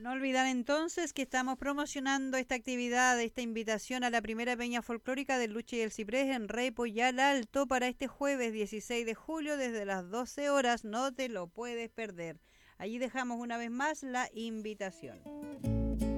No olvidar entonces que estamos promocionando esta actividad, esta invitación a la primera peña folclórica del Luche y el Ciprés en Repollal Alto para este jueves 16 de julio desde las 12 horas. No te lo puedes perder. Allí dejamos una vez más la invitación.